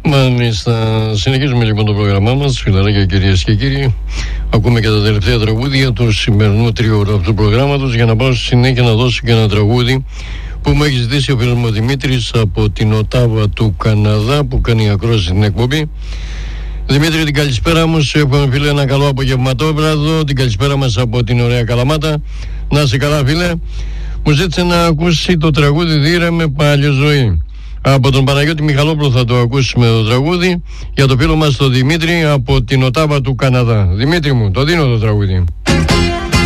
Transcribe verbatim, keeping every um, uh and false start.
Μάλιστα, συνεχίζουμε λοιπόν το πρόγραμμά μας, φιλαράκια κυρίες και κύριοι. Ακούμε και τα τελευταία τραγούδια του σημερινού τριώρου αυτού του προγράμματος, για να πάω στη συνέχεια να δώσω και ένα τραγούδι που μου έχει ζητήσει ο φίλος μου Δημήτρης από την Οτάβα του Καναδά, που κάνει ακρόαση στην εκπομπή. Δημήτρη, την καλησπέρα μου, σου εύχομαι φίλε ένα καλό απογευματόβραδο, την καλησπέρα μας από την ωραία Καλαμάτα. Να είσαι καλά φίλε. Μου ζήτησε να ακούσει το τραγούδι «Δίρε με παλιοζωή». Από τον Παναγιώτη Μιχαλόπουλο θα το ακούσουμε το τραγούδι, για το φίλο μας τον Δημήτρη από την Οτάβα του Καναδά. Δημήτρη μου, το δίνω το τραγούδι.